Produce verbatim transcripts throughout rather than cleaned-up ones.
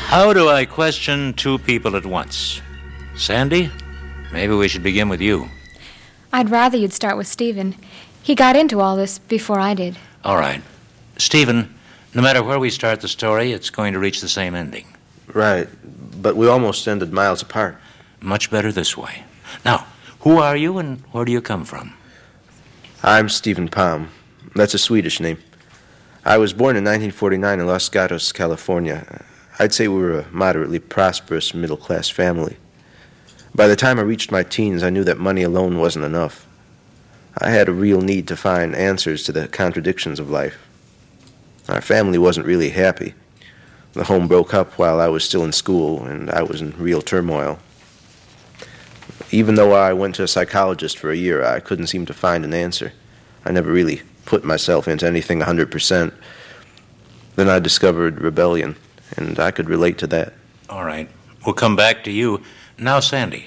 How do I question two people at once? Sandy, maybe we should begin with you. I'd rather you'd start with Stephen. He got into all this before I did. All right. Stephen, no matter where we start the story, it's going to reach the same ending. Right, but we almost ended miles apart. Much better this way. Now, who are you and where do you come from? I'm Stephen Palm. That's a Swedish name. I was born in nineteen forty-nine in Los Gatos, California. I'd say we were a moderately prosperous middle-class family. By the time I reached my teens, I knew that money alone wasn't enough. I had a real need to find answers to the contradictions of life. Our family wasn't really happy. The home broke up while I was still in school, and I was in real turmoil. Even though I went to a psychologist for a year, I couldn't seem to find an answer. I never really put myself into anything one hundred percent. Then I discovered rebellion, and I could relate to that. All right. We'll come back to you. Now, Sandy.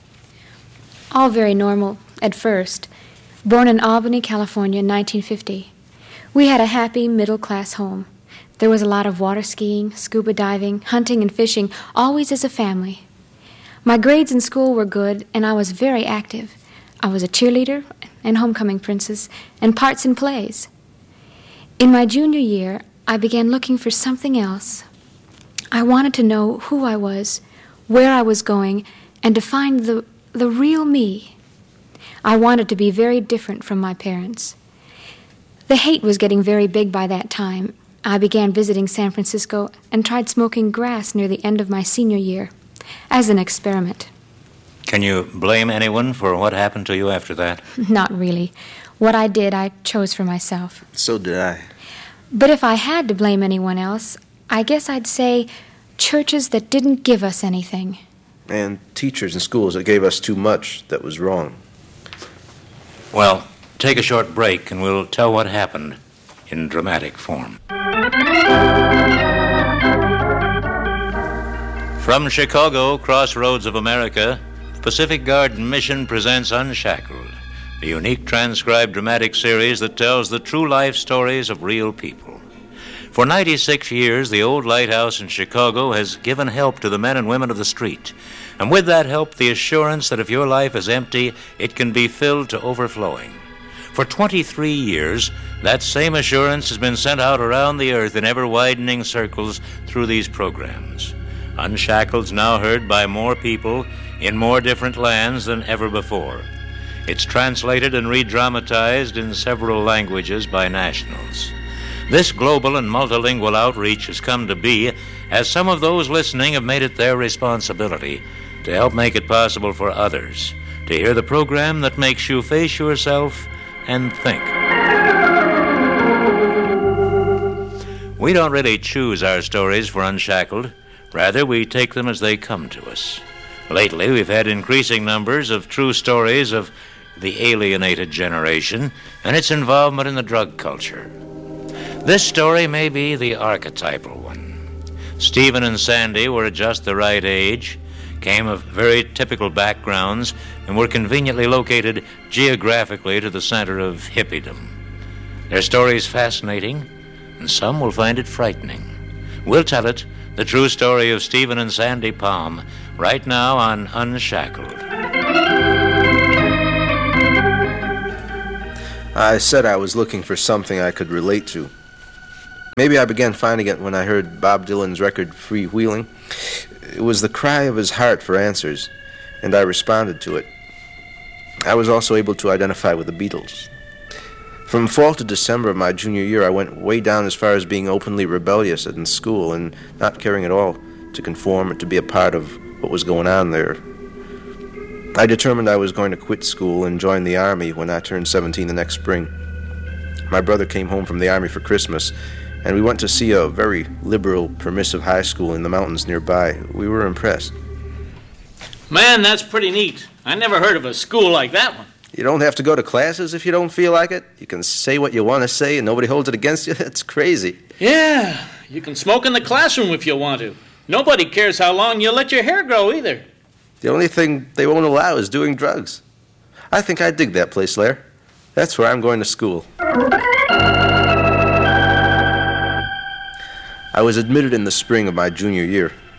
All very normal at first. Born in Albany, California in nineteen fifty. We had a happy middle-class home. There was a lot of water skiing, scuba diving, hunting, and fishing, always as a family. My grades in school were good, and I was very active. I was a cheerleader and homecoming princess and parts in plays. In my junior year, I began looking for something else. I wanted to know who I was, where I was going, and to find the, the real me. I wanted to be very different from my parents. The hate was getting very big by that time. I began visiting San Francisco and tried smoking grass near the end of my senior year, as an experiment. Can you blame anyone for what happened to you after that? Not really. What I did, I chose for myself. So did I. But if I had to blame anyone else, I guess I'd say churches that didn't give us anything. And teachers and schools that gave us too much that was wrong. Well, take a short break and we'll tell what happened in dramatic form. From Chicago, Crossroads of America, Pacific Garden Mission presents Unshackled, a unique transcribed dramatic series that tells the true life stories of real people. For ninety-six years, the old lighthouse in Chicago has given help to the men and women of the street. And with that help, the assurance that if your life is empty, it can be filled to overflowing. For twenty-three years, that same assurance has been sent out around the earth in ever-widening circles through these programs. Unshackled's now heard by more people in more different lands than ever before. It's translated and re-dramatized in several languages by nationals. This global and multilingual outreach has come to be as some of those listening have made it their responsibility to help make it possible for others to hear the program that makes you face yourself and think. We don't really choose our stories for Unshackled. Rather, we take them as they come to us. Lately, we've had increasing numbers of true stories of the alienated generation and its involvement in the drug culture. This story may be the archetypal one. Stephen and Sandy were at just the right age, came of very typical backgrounds, and were conveniently located geographically to the center of hippiedom. Their story is fascinating, and some will find it frightening. We'll tell it, the true story of Stephen and Sandy Palm, right now on Unshackled. I said I was looking for something I could relate to. Maybe I began finding it when I heard Bob Dylan's record, Freewheeling. It was the cry of his heart for answers, and I responded to it. I was also able to identify with the Beatles. From fall to December of my junior year, I went way down as far as being openly rebellious in school and not caring at all to conform or to be a part of what was going on there. I determined I was going to quit school and join the Army when I turned seventeen the next spring. My brother came home from the Army for Christmas, and we went to see a very liberal, permissive high school in the mountains nearby. We were impressed. Man, that's pretty neat. I never heard of a school like that one. You don't have to go to classes if you don't feel like it. You can say what you want to say and nobody holds it against you. That's crazy. Yeah, you can smoke in the classroom if you want to. Nobody cares how long you let your hair grow either. The only thing they won't allow is doing drugs. I think I dig that place, Lair. That's where I'm going to school. I was admitted in the spring of my junior year.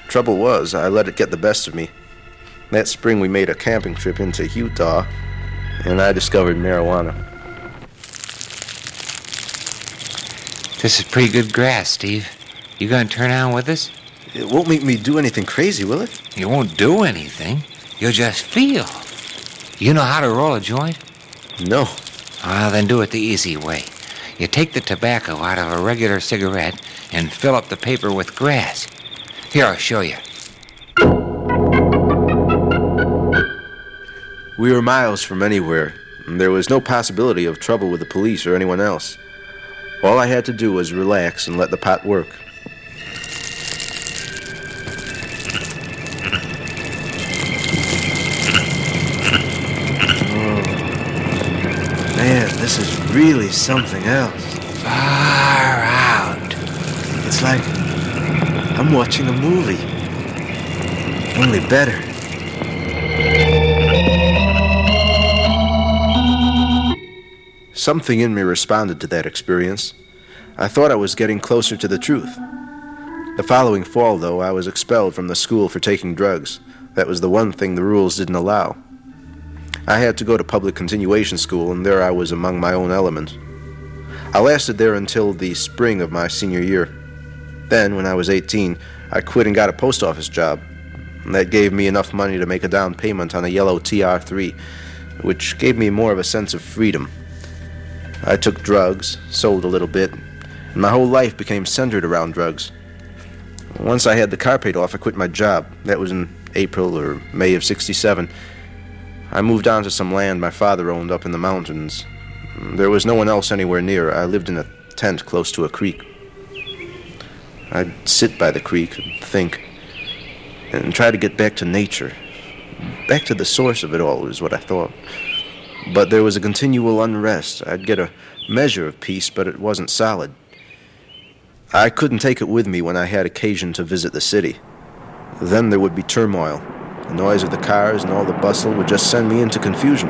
Trouble was, I let it get the best of me. That spring we made a camping trip into Utah, and I discovered marijuana. This is pretty good grass, Steve. You gonna turn on with us? It won't make me do anything crazy, will it? You won't do anything. You'll just feel. You know how to roll a joint? No. Well, then do it the easy way. You take the tobacco out of a regular cigarette and fill up the paper with grass. Here, I'll show you. We were miles from anywhere, and there was no possibility of trouble with the police or anyone else. All I had to do was relax and let the pot work. Man, this is really something else. Far out. It's like I'm watching a movie. Only better. Something in me responded to that experience. I thought I was getting closer to the truth. The following fall, though, I was expelled from the school for taking drugs. That was the one thing the rules didn't allow. I had to go to public continuation school, and there I was among my own element. I lasted there until the spring of my senior year. Then, when I was eighteen, I quit and got a post office job. And that gave me enough money to make a down payment on a yellow T R three, which gave me more of a sense of freedom. I took drugs, sold a little bit, and my whole life became centered around drugs. Once I had the car paid off, I quit my job. That was in April or May of sixty-seven. I moved on to some land my father owned up in the mountains. There was no one else anywhere near. I lived in a tent close to a creek. I'd sit by the creek and think, and try to get back to nature. Back to the source of it all is what I thought. But there was a continual unrest. I'd get a measure of peace, but it wasn't solid. I couldn't take it with me when I had occasion to visit the city. Then there would be turmoil. The noise of the cars and all the bustle would just send me into confusion.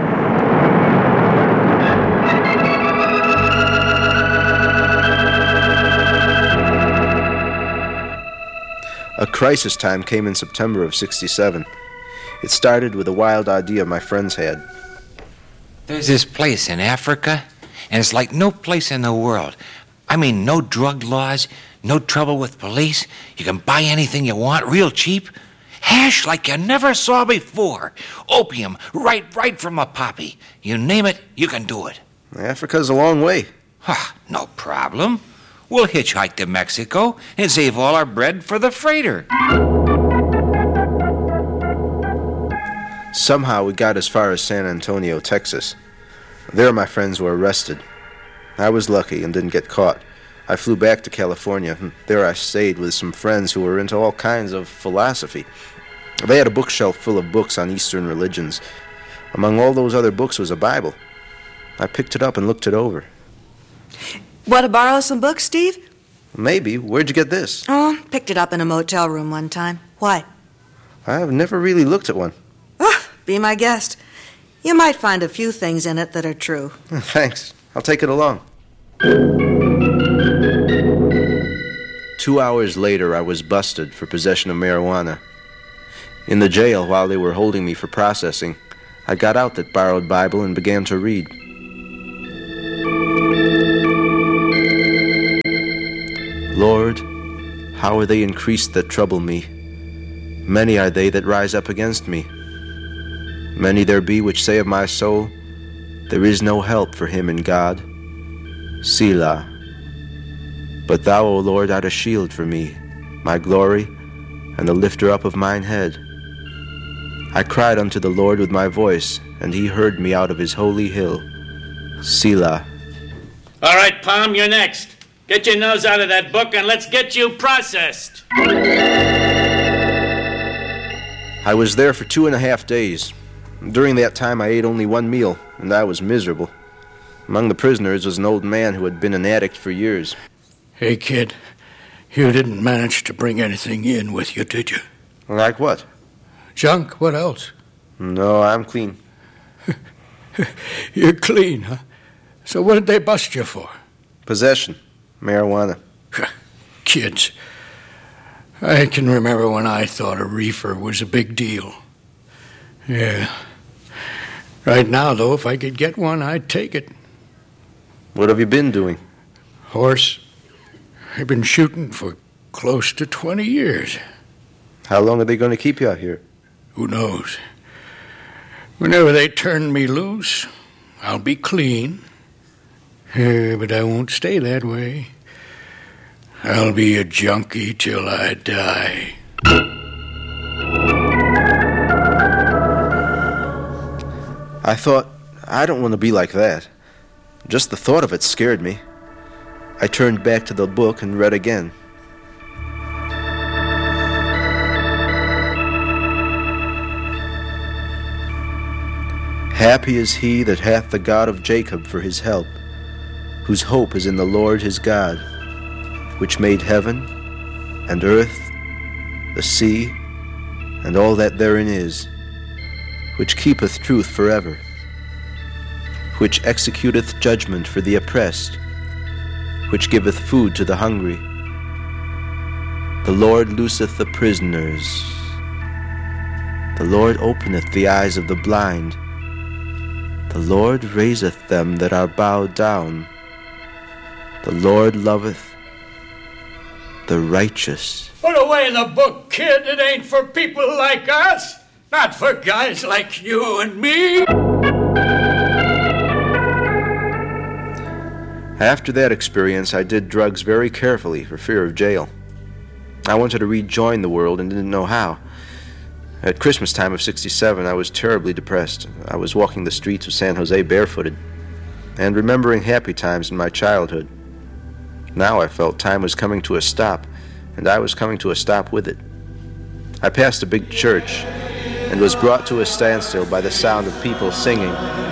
A crisis time came in September of sixty-seven. It started with a wild idea my friends had. There's this place in Africa, and it's like no place in the world. I mean, no drug laws, no trouble with police. You can buy anything you want real cheap. Hash like you never saw before. Opium, right right from a poppy. You name it, you can do it. Africa's a long way. Huh, no problem. We'll hitchhike to Mexico and save all our bread for the freighter. Somehow we got as far as San Antonio, Texas. There my friends were arrested. I was lucky and didn't get caught. I flew back to California. There I stayed with some friends who were into all kinds of philosophy. They had a bookshelf full of books on Eastern religions. Among all those other books was a Bible. I picked it up and looked it over. Want to borrow some books, Steve? Maybe. Where'd you get this? Oh, picked it up in a motel room one time. Why? I've never really looked at one. Oh, be my guest. You might find a few things in it that are true. Thanks. I'll take it along. Two hours later, I was busted for possession of marijuana. In the jail, while they were holding me for processing, I got out that borrowed Bible and began to read. Lord, how are they increased that trouble me? Many are they that rise up against me. Many there be which say of my soul, there is no help for him in God. Selah. But thou, O Lord, art a shield for me, my glory, and the lifter up of mine head. I cried unto the Lord with my voice, and he heard me out of his holy hill. Selah. All right, Palm, you're next. Get your nose out of that book and let's get you processed. I was there for two and a half days. During that time, I ate only one meal, and I was miserable. Among the prisoners was an old man who had been an addict for years. Hey, kid, you didn't manage to bring anything in with you, did you? Like what? Junk, what else? No, I'm clean. You're clean, huh? So what did they bust you for? Possession. Marijuana. Kids. I can remember when I thought a reefer was a big deal. Yeah. Right now, though, if I could get one, I'd take it. What have you been doing? Horse, I've been shooting for close to twenty years. How long are they going to keep you out here? Who knows? Whenever they turn me loose, I'll be clean. Uh, but I won't stay that way. I'll be a junkie till I die. I thought, I don't want to be like that. Just the thought of it scared me. I turned back to the book and read again. Happy is he that hath the God of Jacob for his help, whose hope is in the Lord his God, which made heaven and earth, the sea, and all that therein is, which keepeth truth forever, which executeth judgment for the oppressed, which giveth food to the hungry. The Lord looseth the prisoners. The Lord openeth the eyes of the blind. The Lord raiseth them that are bowed down. The Lord loveth the righteous. Put away the book, kid. It ain't for people like us. Not for guys like you and me. After that experience, I did drugs very carefully for fear of jail. I wanted to rejoin the world and didn't know how. At Christmas time of sixty-seven, I was terribly depressed. I was walking the streets of San Jose barefooted and remembering happy times in my childhood. Now I felt time was coming to a stop, and I was coming to a stop with it. I passed a big church and was brought to a standstill by the sound of people singing